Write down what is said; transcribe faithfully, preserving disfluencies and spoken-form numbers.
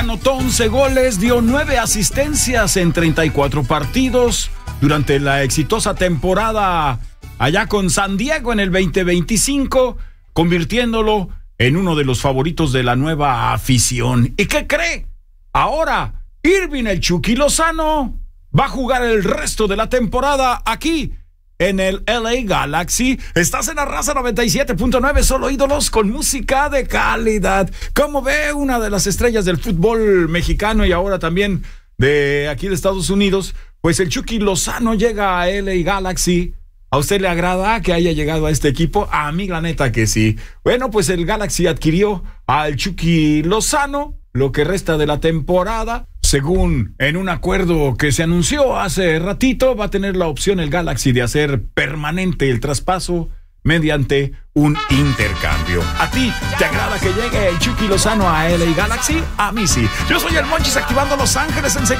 anotó once goles, dio nueve asistencias en treinta y cuatro partidos durante la exitosa temporada allá con San Diego en el veinte veinticinco, convirtiéndolo en uno de los favoritos de la nueva afición. ¿Y qué cree? Ahora, Irving el Chucky Lozano va a jugar el resto de la temporada aquí en el L A Galaxy. Estás en la Raza noventa y siete punto nueve, solo ídolos con música de calidad. Como ve, una de las estrellas del fútbol mexicano y ahora también de aquí de Estados Unidos, pues el Chucky Lozano llega a L A Galaxy. ¿A usted le agrada que haya llegado a este equipo? A mí la neta que sí. Bueno, pues el Galaxy adquirió al Chucky Lozano lo que resta de la temporada. Según en un acuerdo que se anunció hace ratito, va a tener la opción el Galaxy de hacer permanente el traspaso mediante un intercambio. ¿A ti te agrada que llegue el Chucky Lozano a L A Galaxy? A mí sí. Yo soy el Monchis, activando Los Ángeles enseguida.